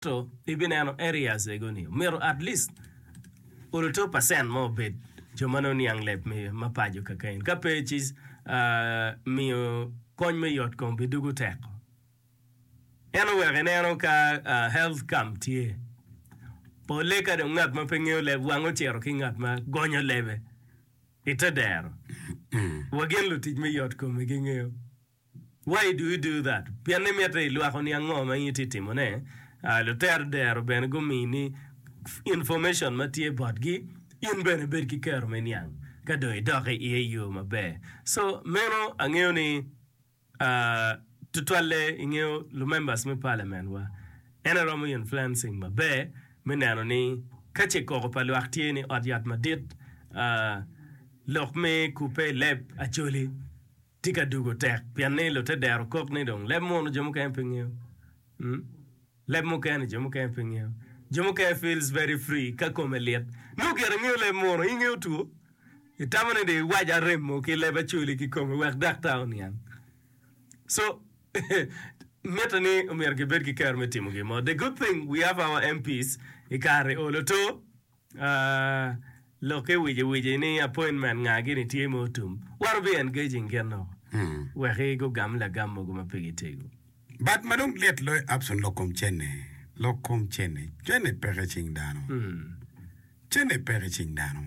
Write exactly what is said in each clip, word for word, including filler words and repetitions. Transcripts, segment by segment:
to ibinano areas egoni mero at least oroto percent mo bed jomano ni ang lep me mapajo kakain ka pechis uh, mio kony me yot kom bidugu teko eno wege neno ka uh, health camp tie po leka de ngat ma pengeo le wango chero ki ngat ma gonyo lebe ita dero wagen lo tij me yot kom gingeo. Why do you do that? Piane mete luako ni ango ma yiti timo ne uh, lo ter dero ben gumini information matie bodgi in bene ber ki kero meniang ka do idoke iye yo mabe so meno angeo ni uh, tutwale ingeo lo members me parliament wa ena romo influencing mabe menano ni kache koko palo aktie ni odiat madit uh, lok me coupe lep acholi tika dugo tek piane lo te dero kok ni dong lep mono jomo kempingeo hmm? lep mo kene jomo kempingeo Jomo Kaya feels very free kako meliet no kera ngeo le mono ingeo tu itamane de waja remo ki leba chuli ki kome wak dakta onian so metani umer ke ber ki kar metimo gi mo the good thing we have our M Ps ikare oloto uh, loke wije wije ni appointment ngagi ni tiemo tum war be engaging geno mm. we go gamla gammo go mapigitego but madong let lo abson lokom chene lokom chene chene pere chingdano mm. chene pere chingdano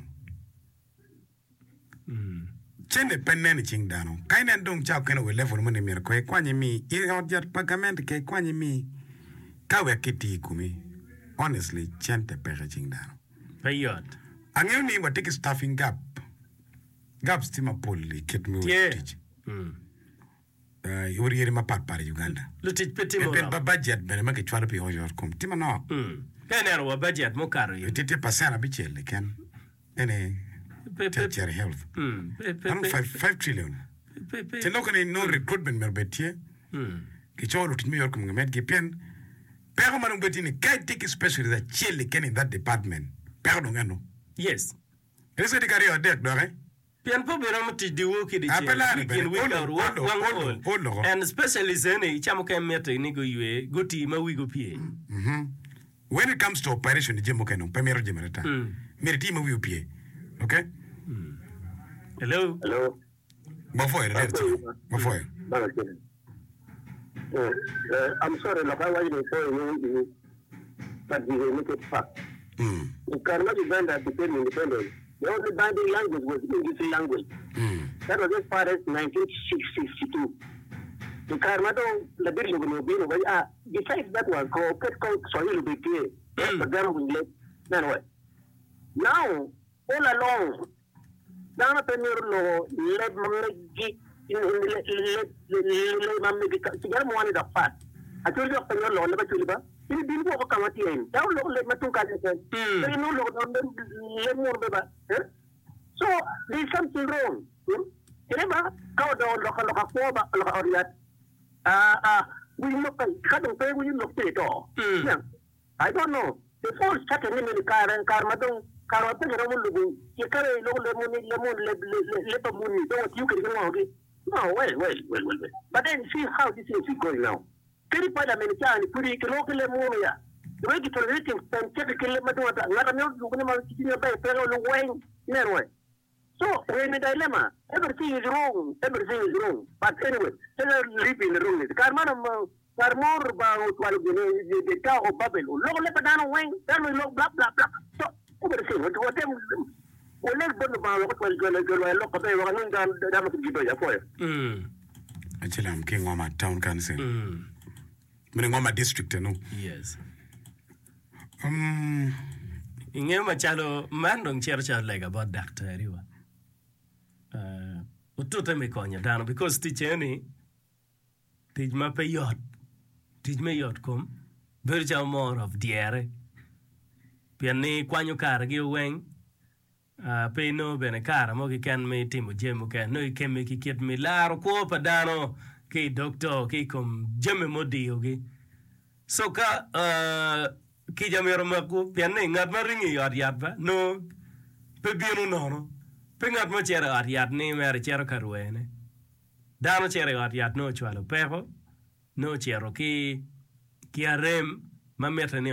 mm. chene penne chingdano kaina dong chao kena we level mone mir ko kwanye mi i odjat pagament ke kwanye mi kawe kiti kumi honestly chente pere chingdano payot angeo ni wa take staffing gap gap stima poli ket mi yeah. teach mm. Uh, yuri yeri mapat pare Uganda. Lutit peti mo. Ba budget bene make chwalo pi hoyo kom. Tima no. Mm. Kanero wa budget mo karo yo. Tete pasana bichele ken. Ene tertiary health. Mm. Ano five five trillion. Te lokane no recruitment merbetie. Mm. Ki cholo timi yor kom ngamet ki pen. Pero manung betini kai take especially the chele ken in that department. Pero ngano. Yes. Ese di kari odek dore. Pian po bera mti diwo ki di chen. Weekend week out one one and especially zene chamo ke mete ni go yue go ti ma wi go pie. Mhm. When it comes to operation jemo kenu pemero jemerata. Meriti ma wi pie. Okay? Mm. Hello. Hello. Before it. Before. Uh, I'm sorry, like I was saying, you but you make it fact. Mm. The Karma Uganda became independent. The only binding language was English language. Mm. That was as far as nineteen sixty-two. The Karmado, the building of the ah, besides that one, called Swahili B P A. That's the government left. Anyway, now, all along, down at the law, let me let me wanted a fat. I told you, the law, never to live. Ini dulu aku kawatian. Tahu lo le matu kaje kan. Tapi no lo le more beba. So there's something wrong. Ini ba kau dah lo kalau kau ba lo oriat. Ah ah, we look at kadang pe we look at it. Yeah. I don't know. The first started in the car and car matong car matong kita mau lugu. Kita kare lo le muni le muni le le le le muni. Don't you can go okay. No, wait, wait, wait, wait, wait. But then see how this is going now. Kiri pada mencari puri kilo kile mulia. Dua kita rating pencet kile matu ada. Nggak ada yang bukan malu cincin apa? Pero lu weng, nerwe. So we need dilemma. Everything is wrong. Everything is wrong. But anyway, saya live in the wrong. Karena nama karmor baru tuan gini di kau babel. Lo le pada orang weng, dan lo bla bla bla. So everything. What them? Oleh benar baru tuan jual jual lo kata orang ni dan dah macam gitu ya, boy. Hmm. Ajalam king wama town council. Hmm. Mnengoma district no. Yes. Um inge machalo mandong chercha like about doctor riwa. Uh ututa me konya dano because ticheni tij ma pe yot. Tij me yot kom very more of diere. Piani kwanyo kar gi weng. Uh pe no bene kar mo ki kan me timo jemo kan no ikeme ki ket mi laro ko padano ke doctor ke kom jame modi oge so ka uh ki jame romaku pianne ngat ma ringi yar yat ba no pe binu no no pe ngat ma chera yar yat ni mer chera karwene dano chera yar yat no chwalo peho no chero ki ki arem ma meta ne